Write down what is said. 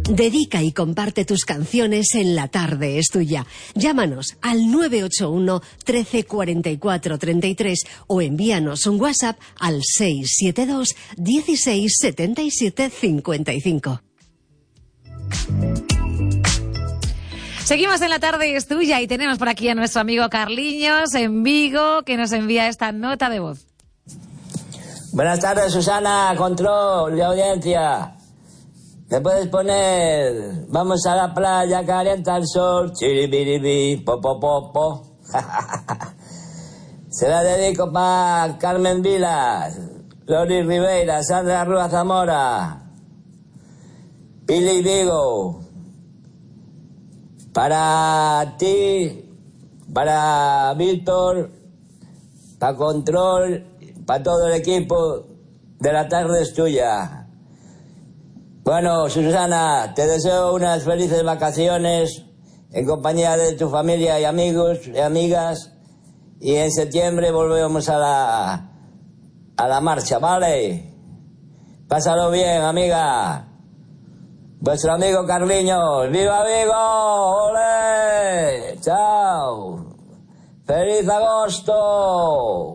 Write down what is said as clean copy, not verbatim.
Dedica y comparte tus canciones en La Tarde es Tuya. Llámanos al 981 13 44 33 o envíanos un WhatsApp al 672 16 77 55. Seguimos en La Tarde es Tuya y tenemos por aquí a nuestro amigo Carliños en Vigo, que nos envía esta nota de voz. Buenas tardes, Susana, control de audiencia. ¿Me puedes poner? Vamos a la playa, calienta el sol, chiribiribi, po. Se la dedico para Carmen Vilas, Lori Ribeira, Sandra Rúa Zamora, Pili Vigo. Para ti, para Víctor, para Control, para todo el equipo de La Tarde es Tuya. Bueno, Susana, te deseo unas felices vacaciones en compañía de tu familia y amigos y amigas, y en septiembre volvemos a la marcha, ¿vale? Pásalo bien, amiga. Vuestro amigo Carliños. ¡Viva Vigo! ¡Olé! ¡Chao! ¡Feliz agosto!